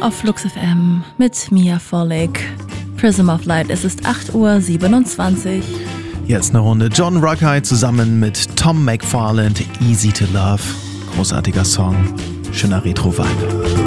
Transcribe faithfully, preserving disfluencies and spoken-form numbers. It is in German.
auf Flux F M mit Mia Vollig. Prism of Light, es ist acht Uhr siebenundzwanzig. Jetzt eine Runde John Ruckey zusammen mit Tom McFarland, Easy to Love. Großartiger Song, schöner Retro-Vibe.